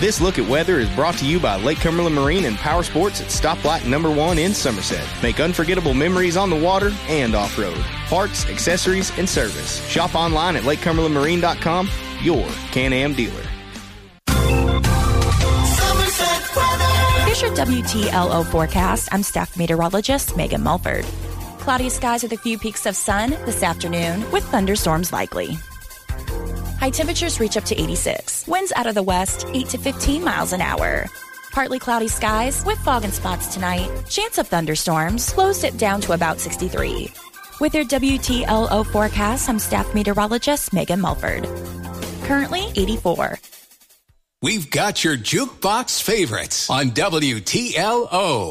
This look at weather is brought to you by Lake Cumberland Marine and Power Sports at Stoplight number 1 in Somerset. Make unforgettable memories on the water and off-road. Parts, accessories, and service. Shop online at lakecumberlandmarine.com, your Can-Am dealer. Here's your WTLO forecast. I'm staff meteorologist Megan Mulford. Cloudy skies with a few peaks of sun this afternoon with thunderstorms likely. High temperatures reach up to 86. Winds out of the west, 8 to 15 miles an hour. Partly cloudy skies with fog in spots tonight. Chance of thunderstorms. Lows dip down to about 63. With your WTLO forecast, I'm staff meteorologist Megan Mulford. Currently 84. We've got your jukebox favorites on WTLO.